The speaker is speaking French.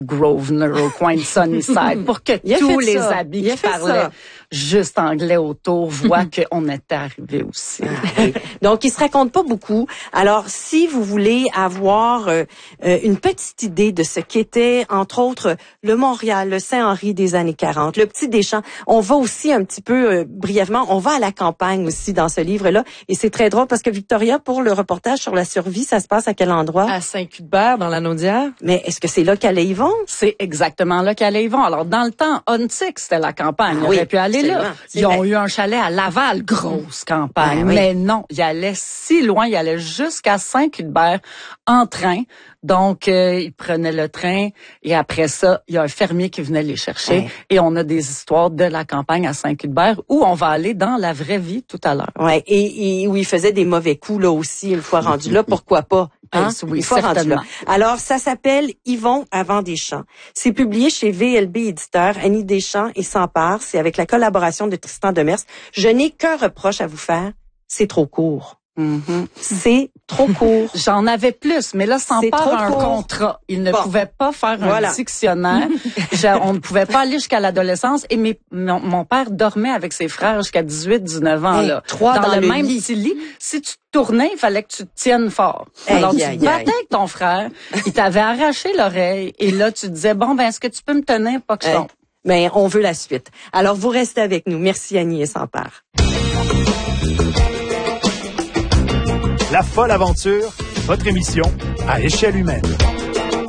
Grosvenor, au coin de Sunnyside, pour que tous les habits qui parlaient juste anglais autour voient qu'on était arrivé aussi. Donc, ils se racontent pas beaucoup. Alors, si vous voulez avoir une petite idée de ce qu'était, entre autres, le Montréal, le Saint-Henri des années 40, le Petit Deschamps, on va aussi un petit peu, brièvement, on va à la campagne aussi dans ce livre-là. Et c'est très drôle parce que Victoria, pour le reportage sur la survie, ça se passe à quel endroit? À Saint-Cuthbert, dans la Naudière. Mais est-ce que c'est là qu'allait Yvon? C'est exactement là qu'allait Yvon. Alors, dans le temps, Huntsic, c'était la campagne. Il aurait pu aller là. Ils ont eu un chalet à Laval, grosse campagne. Mais non, il allait si loin, il allait jusqu'à Saint-Cuthbert en train. Donc, ils prenaient le train et après ça, il y a un fermier qui venait les chercher. Et on a des histoires de la campagne à Saint-Cuthbert où on va aller dans la vraie vie tout à l'heure. Ouais, et où il faisait des mauvais coups là aussi, une fois rendu là, pourquoi pas? Hein? Oui, certainement. Alors, ça s'appelle Yvon avant Deschamps. C'est publié chez VLB Éditeur. Annie Deschamps et S'empare. C'est avec la collaboration de Tristan Demers. Je n'ai qu'un reproche à vous faire. C'est trop court. C'est trop court. J'en avais plus, mais là, S'empare a un contrat. Il ne pouvait pas faire un dictionnaire. On ne pouvait pas aller jusqu'à l'adolescence. Et mon père dormait avec ses frères jusqu'à 18, 19 ans. Là, trois dans le le même lit. petit lit. Si tu tournais, il fallait que tu te tiennes fort. Alors, tu te battais avec ton frère. Il t'avait arraché l'oreille. Et là, tu disais, bon, ben, est-ce que tu peux me tenir pas que je tombe? Mais on veut la suite. Alors, vous restez avec nous. Merci, Annie et S'empare. La folle aventure, votre émission à échelle humaine.